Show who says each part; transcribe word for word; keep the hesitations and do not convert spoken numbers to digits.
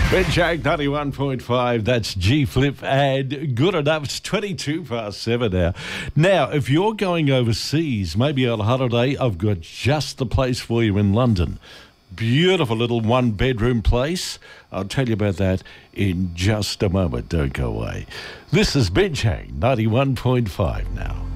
Speaker 1: Benchag ninety-one point five, that's G-Flip and good enough. It's twenty-two past seven now. Now, if you're going overseas, maybe on holiday, I've got just the place for you in London. Beautiful little one-bedroom place. I'll tell you about that in just a moment. Don't go away. This is Benchag ninety-one point five now.